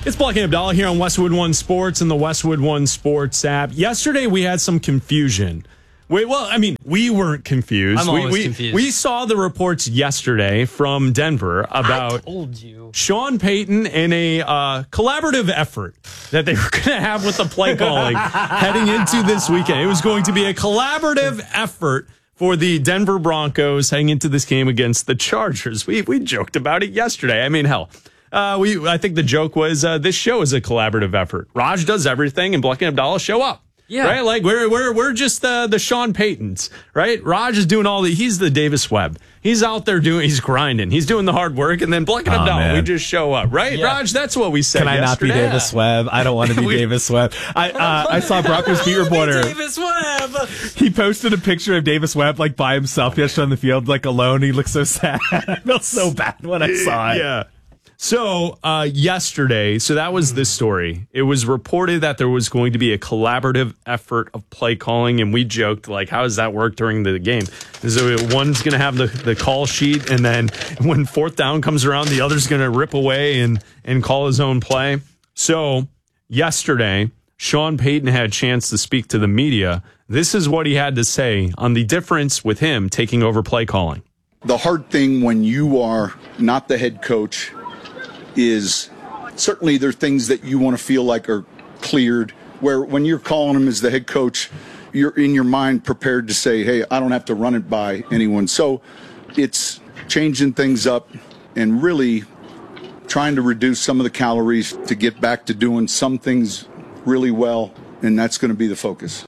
It's Black and Abdallah here on Westwood One Sports and the Westwood One Sports app. Yesterday, we had some confusion. We weren't confused. I'm always confused. We saw the reports yesterday from Denver about I told you. Sean Payton in a collaborative effort that they were going to have with the play calling heading into this weekend. It was going to be a collaborative effort for the Denver Broncos heading into this game against the Chargers. We joked about it yesterday. I mean, hell. I think the joke was this show is a collaborative effort. Raj does everything, and Black and Abdallah show up. Yeah, right. Like we're just the Sean Paytons, right? Raj is doing he's the Davis Webb. He's out there he's grinding. He's doing the hard work, and then Black and Abdallah, we just show up, right? Yeah. Raj, that's what we said. Can I yesterday. not be Davis Webb? I don't want to be Davis Webb. I saw Broncos beat reporter. Davis Webb. He posted a picture of Davis Webb like by himself yesterday on the field, like alone. He looked so sad. I felt so bad when I saw it. Yeah. So yesterday, that was the story. It was reported that there was going to be a collaborative effort of play calling, and we joked, like, how does that work during the game? So one's going to have the call sheet, and then when fourth down comes around, the other's going to rip away and call his own play. So yesterday, Sean Payton had a chance to speak to the media. This is what he had to say on the difference with him taking over play calling. The hard thing when you are not the head coach is certainly there are things that you want to feel like are cleared, where when you're calling him as the head coach, you're in your mind prepared to say, hey, I don't have to run it by anyone. So it's changing things up and really trying to reduce some of the calories to get back to doing some things really well, and that's going to be the focus.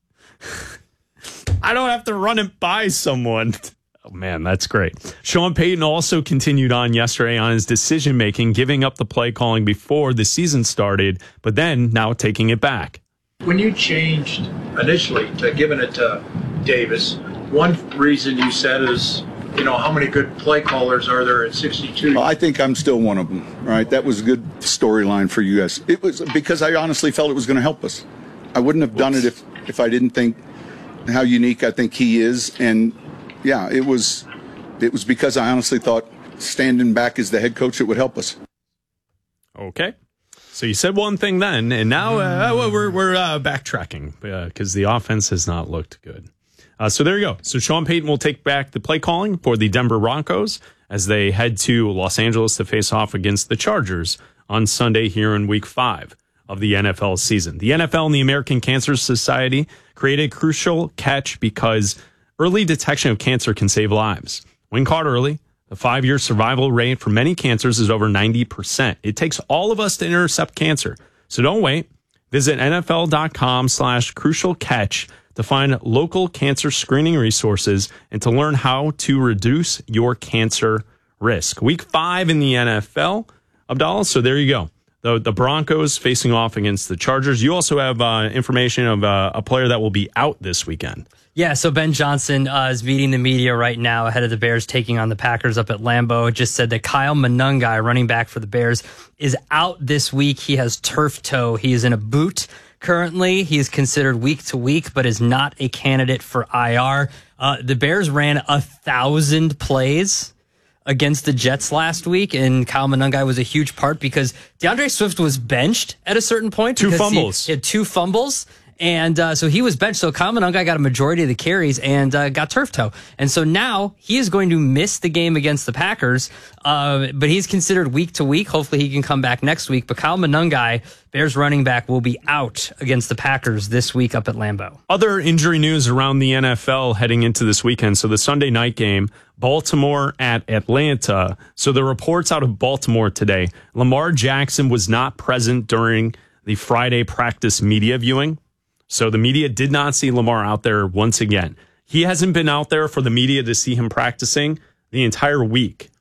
I don't have to run it by someone. Oh, man, that's great. Sean Payton also continued on yesterday on his decision-making, giving up the play calling before the season started, but then now taking it back. When you changed initially to giving it to Davis, one reason you said is, how many good play callers are there at 62? Well, I think I'm still one of them, right? That was a good storyline for you guys. It was because I honestly felt it was going to help us. I wouldn't have done it if I didn't think how unique I think he is, and yeah, it was because I honestly thought standing back as the head coach, it would help us. Okay. So you said one thing then, and now we're backtracking because the offense has not looked good. So there you go. So Sean Payton will take back the play calling for the Denver Broncos as they head to Los Angeles to face off against the Chargers on Sunday here in Week 5 of the NFL season. The NFL and the American Cancer Society created a crucial catch because early detection of cancer can save lives. When caught early, the 5-year survival rate for many cancers is over 90%. It takes all of us to intercept cancer. So don't wait. Visit NFL.com/crucial catch to find local cancer screening resources and to learn how to reduce your cancer risk. Week 5 in the NFL, Abdallah. So there you go. The Broncos facing off against the Chargers. You also have information of a player that will be out this weekend. Yeah, so Ben Johnson is meeting the media right now ahead of the Bears taking on the Packers up at Lambeau. Just said that Kyle Monangai, running back for the Bears, is out this week. He has turf toe. He is in a boot currently. He is considered week to week, but is not a candidate for IR. The Bears ran 1,000 plays against the Jets last week, and Kyle Monangai was a huge part because DeAndre Swift was benched at a certain point. Two fumbles. He had 2 fumbles. And so he was benched. So Kyle Monangai got a majority of the carries and got turf toe. And so now he is going to miss the game against the Packers. But he's considered week to week. Hopefully he can come back next week. But Kyle Monangai, Bears running back, will be out against the Packers this week up at Lambeau. Other injury news around the NFL heading into this weekend. So the Sunday night game, Baltimore at Atlanta. So the reports out of Baltimore today, Lamar Jackson was not present during the Friday practice media viewing. So the media did not see Lamar out there once again. He hasn't been out there for the media to see him practicing the entire week.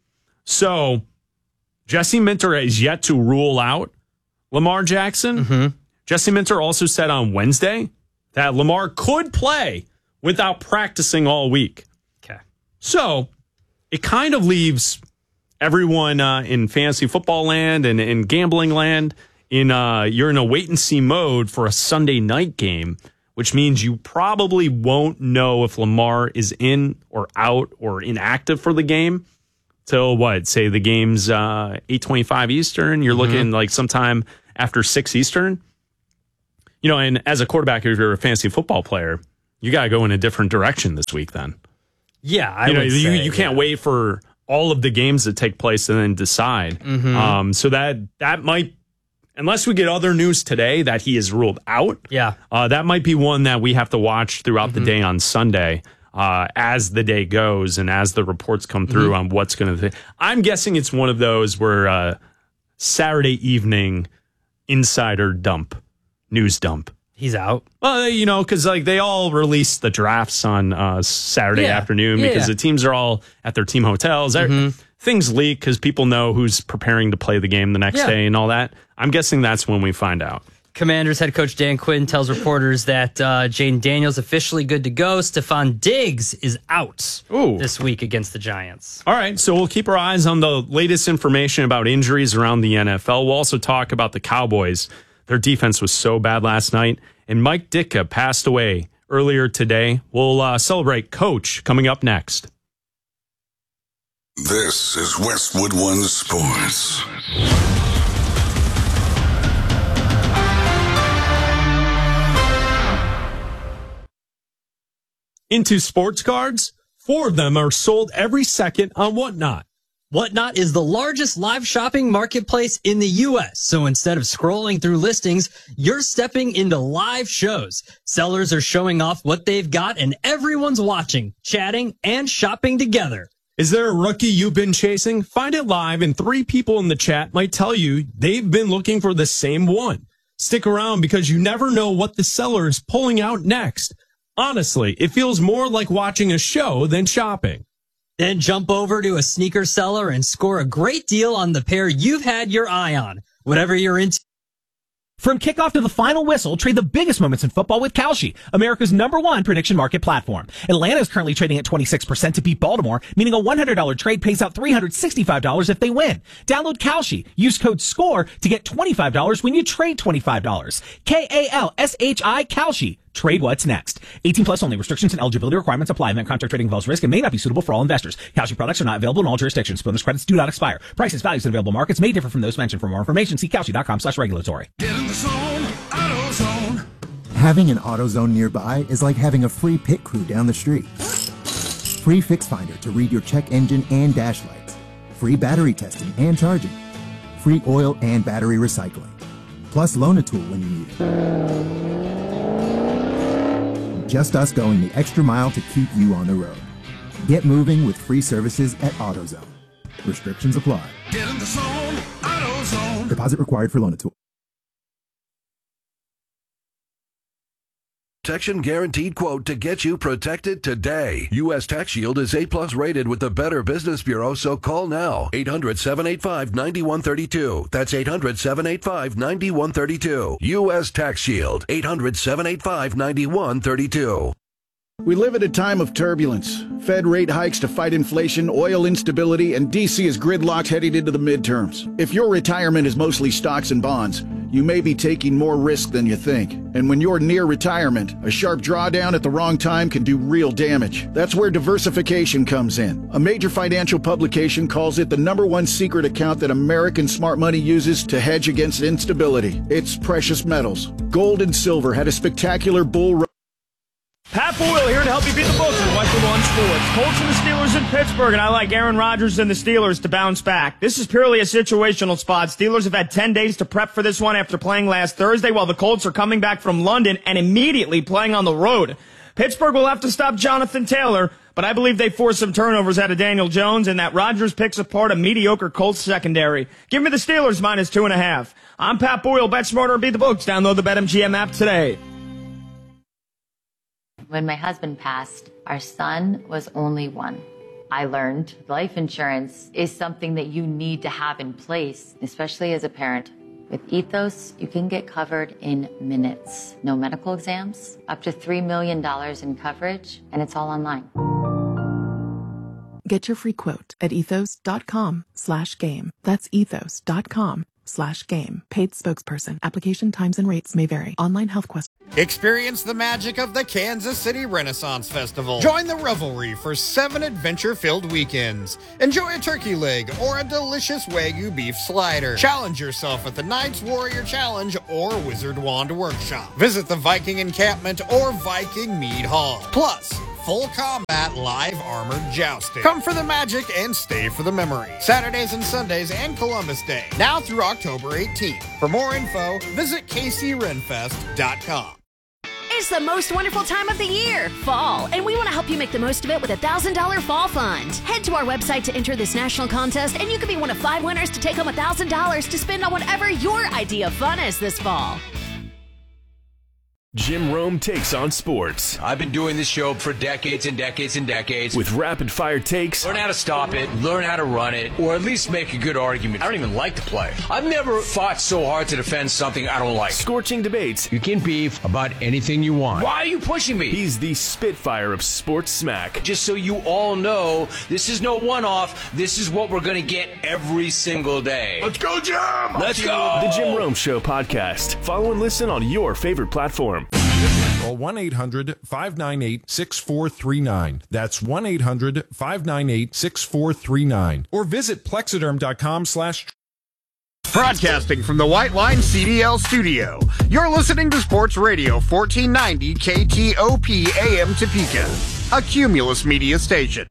So Jesse Minter is yet to rule out Lamar Jackson. Mm-hmm. Jesse Minter also said on Wednesday that Lamar could play without practicing all week. Okay. So it kind of leaves everyone in fantasy football land and in gambling land you're in a wait and see mode for a Sunday night game, which means you probably won't know if Lamar is in or out or inactive for the game till what? Say the game's 8:25 Eastern. You're looking like sometime after 6 Eastern. You know, and as a quarterback, if you're a fantasy football player, you got to go in a different direction this week then. Yeah, I would say, you can't wait for all of the games to take place and then decide. So that might, unless we get other news today that he is ruled out, that might be one that we have to watch throughout the day on Sunday as the day goes and as the reports come through on what's going to. I'm guessing it's one of those where Saturday evening insider news dump. He's out. Well, you know, because like they all release the drafts on Saturday afternoon because the teams are all at their team hotels. Things leak because people know who's preparing to play the game the next day and all that. I'm guessing that's when we find out. Commanders head coach Dan Quinn tells reporters that Jaden Daniels officially good to go. Stephon Diggs is out this week against the Giants. All right, so we'll keep our eyes on the latest information about injuries around the NFL. We'll also talk about the Cowboys. Their defense was so bad last night, and Mike Ditka passed away earlier today. We'll celebrate Coach coming up next. This is Westwood One Sports. Into sports cards, 4 of them are sold every second on Whatnot. Whatnot is the largest live shopping marketplace in the U.S. So instead of scrolling through listings, you're stepping into live shows. Sellers are showing off what they've got and everyone's watching, chatting, and shopping together. Is there a rookie you've been chasing? Find it live and 3 people in the chat might tell you they've been looking for the same one. Stick around because you never know what the seller is pulling out next. Honestly, it feels more like watching a show than shopping. Then jump over to a sneaker seller and score a great deal on the pair you've had your eye on. Whatever you're into. From kickoff to the final whistle, trade the biggest moments in football with Kalshi, America's #1 prediction market platform. Atlanta is currently trading at 26% to beat Baltimore, meaning a $100 trade pays out $365 if they win. Download Kalshi. Use code SCORE to get $25 when you trade $25. Kalshi, Kalshi. Trade what's next. 18 plus only. Restrictions and eligibility requirements apply. Event contract trading involves risk and may not be suitable for all investors. Kalshi products are not available in all jurisdictions. Bonus credits do not expire. Prices, values, and available markets may differ from those mentioned. For more information, see Kalshi.com/regulatory. Get in the zone, AutoZone. Having an AutoZone nearby is like having a free pit crew down the street. Free Fix Finder to read your check engine and dash lights. Free battery testing and charging. Free oil and battery recycling. Plus loan a tool when you need it. Just us going the extra mile to keep you on the road. Get moving with free services at AutoZone. Restrictions apply. Get in the zone, AutoZone. Deposit required for loan a tool. Protection Guaranteed quote to get you protected today. U.S. Tax Shield is A+ rated with the Better Business Bureau, so call now. 800-785-9132. That's 800-785-9132. U.S. Tax Shield. 800-785-9132. We live at a time of turbulence. Fed rate hikes to fight inflation, oil instability, and D.C. is gridlocked heading into the midterms. If your retirement is mostly stocks and bonds, you may be taking more risk than you think. And when you're near retirement, a sharp drawdown at the wrong time can do real damage. That's where diversification comes in. A major financial publication calls it the #1 secret account that American smart money uses to hedge against instability. It's precious metals. Gold and silver had a spectacular bull run. Pat Boyle here to help you beat the books in Westwood One Sports. Colts and the Steelers in Pittsburgh, and I like Aaron Rodgers and the Steelers to bounce back. This is purely a situational spot. Steelers have had 10 days to prep for this one after playing last Thursday, while the Colts are coming back from London and immediately playing on the road. Pittsburgh will have to stop Jonathan Taylor, but I believe they force some turnovers out of Daniel Jones and that Rodgers picks apart a mediocre Colts secondary. Give me the Steelers -2.5. I'm Pat Boyle. Bet smarter and beat the books. Download the BetMGM app today. When my husband passed, our son was only 1. I learned life insurance is something that you need to have in place, especially as a parent. With Ethos, you can get covered in minutes. No medical exams, up to $3 million in coverage, and it's all online. Get your free quote at ethos.com/game. That's ethos.com/game. healthquest.com/game. Paid spokesperson. Application times and rates may vary. Online HealthQuest. Experience the magic of the Kansas City Renaissance Festival. Join the revelry for 7 adventure-filled weekends. Enjoy a turkey leg or a delicious Wagyu beef slider. Challenge yourself at the Knights Warrior Challenge or Wizard Wand Workshop. Visit the Viking Encampment or Viking Mead Hall. Plus, full combat live armored jousting. Come for the magic and stay for the memory. Saturdays and Sundays and Columbus Day. Now through October 18th. For more info, visit kcrenfest.com. It's the most wonderful time of the year, fall, and we want to help you make the most of it with a $1,000 fall fund. Head to our website to enter this national contest, and you could be one of 5 winners to take home $1,000 to spend on whatever your idea of fun is this fall. Jim Rome takes on sports. I've been doing this show for decades and decades and decades. With rapid-fire takes. Learn how to stop it, learn how to run it, or at least make a good argument. I don't even like to play. I've never fought so hard to defend something I don't like. Scorching debates. You can beef about anything you want. Why are you pushing me? He's the Spitfire of sports smack. Just so you all know, this is no one-off. This is what we're going to get every single day. Let's go, Jim! Let's go! The Jim Rome Show podcast. Follow and listen on your favorite platform. Call 1-800-598-6439. That's 1-800-598-6439. Or visit plexiderm.com/ Broadcasting from the White Line CDL studio. You're listening to Sports Radio 1490 KTOP AM Topeka, a Cumulus media station.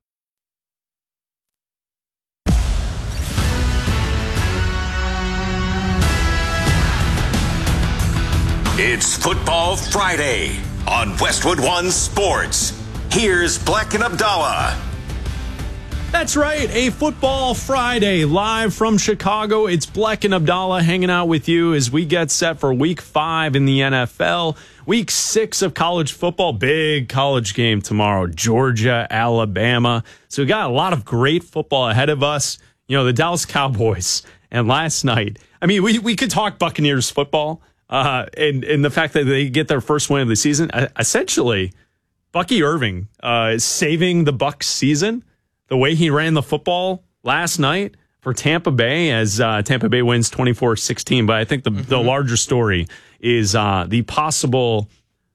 It's Football Friday on Westwood One Sports. Here's Black and Abdallah. That's right, a Football Friday live from Chicago. It's Black and Abdallah hanging out with you as we get set for Week 5 in the NFL. Week 6 of college football, big college game tomorrow, Georgia, Alabama. So we got a lot of great football ahead of us. You know, the Dallas Cowboys. And last night, I mean, we could talk Buccaneers football. And the fact that they get their first win of the season, essentially, Bucky Irving is saving the Bucs season. The way he ran the football last night for Tampa Bay as Tampa Bay wins 24-16. But I think the larger story is the possible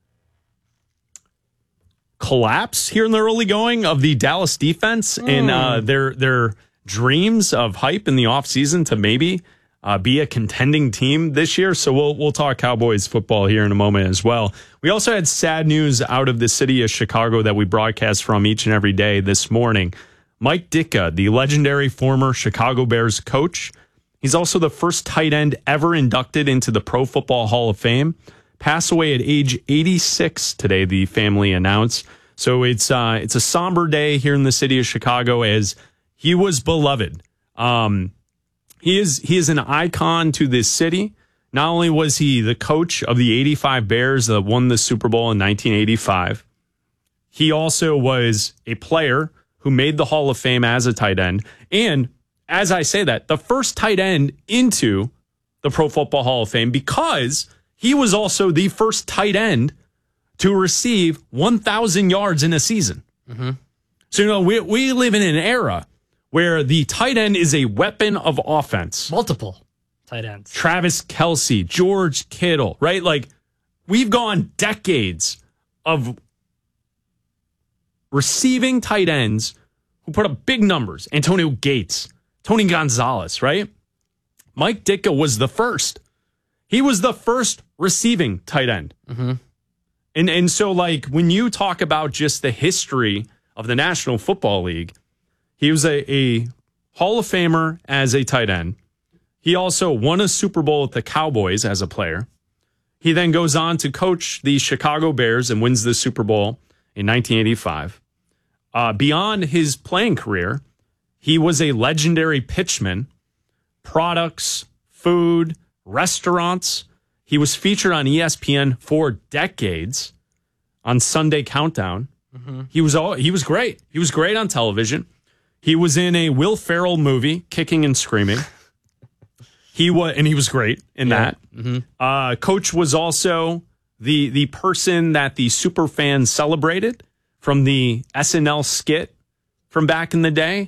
collapse here in the early going of the Dallas defense and their dreams of hype in the offseason to maybe be a contending team this year. So we'll talk Cowboys football here in a moment as well. We also had sad news out of the city of Chicago that we broadcast from each and every day this morning. Mike Ditka, the legendary former Chicago Bears coach, he's also the first tight end ever inducted into the Pro Football Hall of Fame. Passed away at age 86 today, the family announced. So it's a somber day here in the city of Chicago as he was beloved. He is an icon to this city. Not only was he the coach of the 85 Bears that won the Super Bowl in 1985, he also was a player who made the Hall of Fame as a tight end. And as I say that, the first tight end into the Pro Football Hall of Fame because he was also the first tight end to receive 1,000 yards in a season. Mm-hmm. So, you know, we live in an era where the tight end is a weapon of offense. Multiple tight ends. Travis Kelce, George Kittle, right? Like, we've gone decades of receiving tight ends who put up big numbers. Antonio Gates, Tony Gonzalez, right? Mike Ditka was the first. He was the first receiving tight end. Mm-hmm. And so, like, when you talk about just the history of the National Football League, he was a Hall of Famer as a tight end. He also won a Super Bowl with the Cowboys as a player. He then goes on to coach the Chicago Bears and wins the Super Bowl in 1985. Beyond his playing career, he was a legendary pitchman, products, food, restaurants. He was featured on ESPN for decades on Sunday Countdown. Mm-hmm. He was great. He was great on television. He was in a Will Ferrell movie, Kicking and Screaming. He was great in that. Mm-hmm. Coach was also the person that the super fans celebrated from the SNL skit from back in the day.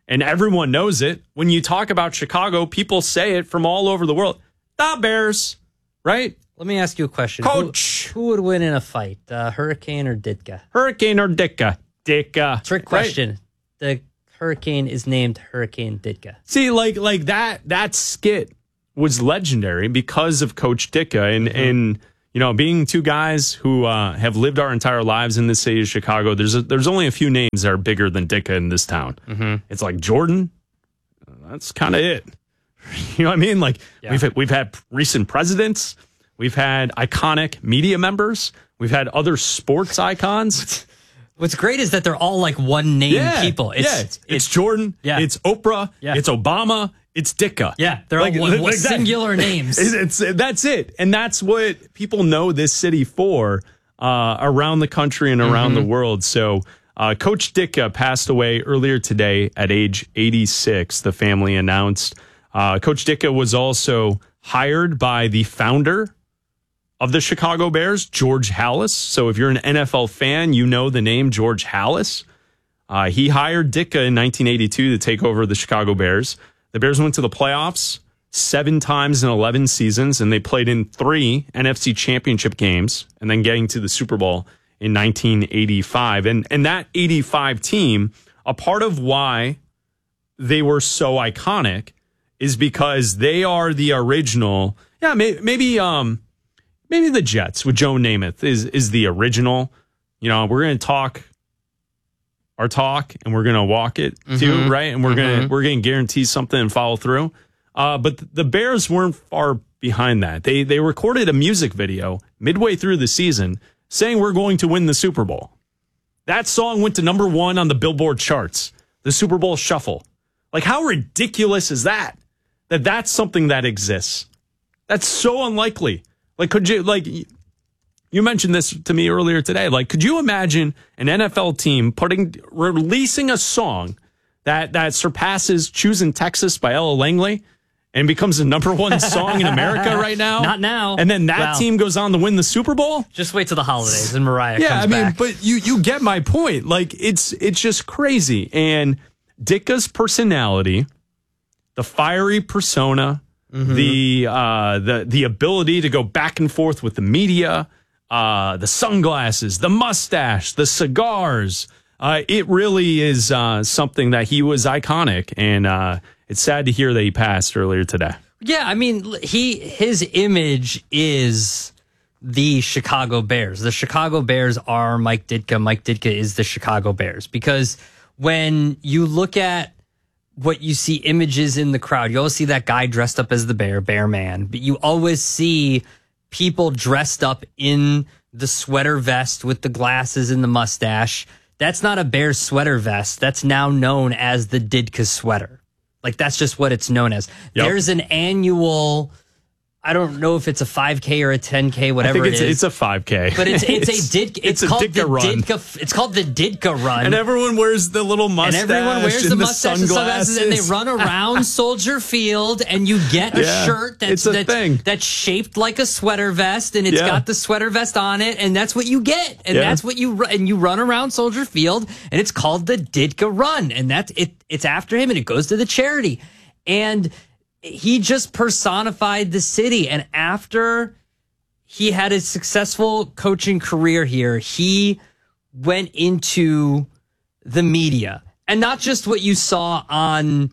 and everyone knows it. When you talk about Chicago, people say it from all over the world. The Bears, right? Let me ask you a question. Coach. Who would win in a fight, Hurricane or Ditka? Hurricane or Ditka? Ditka. Trick question. Right? The Hurricane is named Hurricane Ditka. See, like that skit was legendary because of Coach Ditka and you know, being two guys who have lived our entire lives in the city of Chicago. There's only a few names that are bigger than Ditka in this town. Mm-hmm. It's like Jordan. That's kind of it. You know what I mean? Like we've had recent presidents. We've had iconic media members. We've had other sports icons. What's great is that they're all like one name people. It's Jordan. Yeah. It's Oprah. Yeah. It's Obama. It's Ditka. Yeah, they're all one singular names. That's it. And that's what people know this city for around the country and around the world. So Coach Ditka passed away earlier today at age 86, the family announced. Coach Ditka was also hired by the founder of the Chicago Bears, George Halas. So if you're an NFL fan, you know the name George Halas. He hired Ditka in 1982 to take over the Chicago Bears. The Bears went to the playoffs 7 times in 11 seasons, and they played in 3 NFC championship games, and then getting to the Super Bowl in 1985. And that 85 team, a part of why they were so iconic is because they are the original. Yeah, maybe the Jets with Joe Namath is the original. You know, we're going to talk our talk and we're going to walk it too, right? And we're going to guarantee something and follow through. But the Bears weren't far behind that. They recorded a music video midway through the season saying we're going to win the Super Bowl. That song went to number 1 on the Billboard charts, the Super Bowl Shuffle. Like, how ridiculous is that? That's something that exists. That's so unlikely. Like, could you, like, you mentioned this to me earlier today. Like, could you imagine an NFL team releasing a song that surpasses Choosing Texas by Ella Langley and becomes the number 1 song in America right now? Not now. And then that team goes on to win the Super Bowl? Just wait till the holidays and Mariah comes back. But you get my point. Like, it's just crazy. And Ditka's personality, the fiery persona, the ability to go back and forth with the media, the sunglasses, the mustache, the cigars. It really is something that he was iconic, and it's sad to hear that he passed earlier today. Yeah, I mean, his image is the Chicago Bears. The Chicago Bears are Mike Ditka. Mike Ditka is the Chicago Bears. Because when you look at what you see images in the crowd, you always see that guy dressed up as the bear man, but you always see people dressed up in the sweater vest with the glasses and the mustache. That's not a Bears sweater vest. That's now known as the Ditka sweater. Like, that's just what it's known as. Yep. There's an annual, I don't know if it's a 5K or a 10K, whatever it is. It's a 5K. But it's called the Ditka run. It's called the Ditka run. And everyone wears the little mustache and everyone wears the mustache and sunglasses. And they run around Soldier Field, and you get a shirt that's shaped like a sweater vest, and it's got the sweater vest on it, and that's what you get. And that's what you run around Soldier Field, and it's called the Ditka run. And it's after him, and it goes to the charity. And he just personified the city. And after he had a successful coaching career here, he went into the media. And not just what you saw on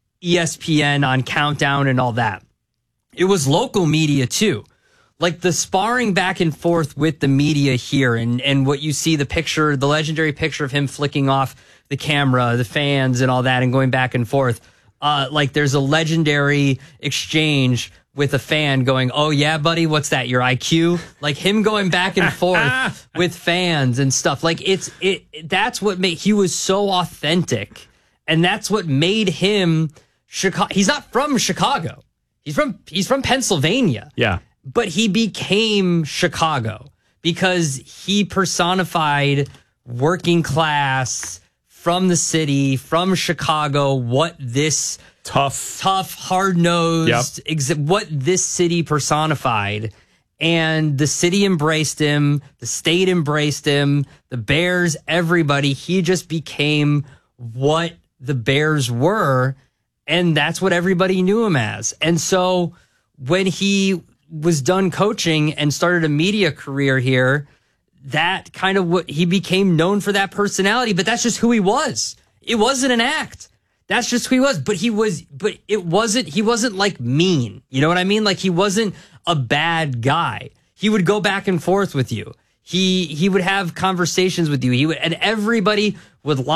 ESPN, on Countdown and all that. It was local media too. Like the sparring back and forth with the media here, and what you see, the legendary picture of him flicking off the camera, the fans and all that, and going back and forth. Like there's a legendary exchange with a fan going, "Oh yeah, buddy, what's that? Your IQ?" Like him going back and forth with fans and stuff. Like that's what made, he was so authentic, and that's what made him Chicago. He's not from Chicago. He's from Pennsylvania. Yeah. But he became Chicago because he personified working class, from the city, from Chicago, what this tough, hard-nosed, what this city personified. And the city embraced him, the state embraced him, the Bears, everybody. He just became what the Bears were, and that's what everybody knew him as. And so when he was done coaching and started a media career here, that kind of what he became known for, that personality, but that's just who he was. It wasn't an act. That's just who he was. But he wasn't like mean. You know what I mean? Like, he wasn't a bad guy. He would go back and forth with you. He would have conversations with you. And everybody would lie.